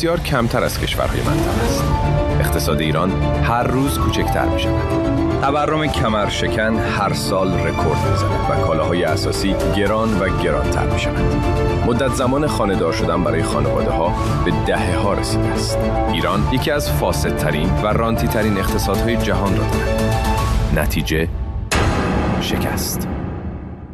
بسیار کمتر از کشورهای منطقه است. اقتصاد ایران هر روز کوچکتر می شود. تورم کمر شکن هر سال رکورد می زند و کالاهای اساسی گران و گرانتر می شود. مدت زمان خانه‌دار شدن برای خانواده ها به دهه‌ها رسیده است. ایران یکی از فاسدترین و رانتی ترین اقتصادهای جهان را دارد. نتیجه شکست.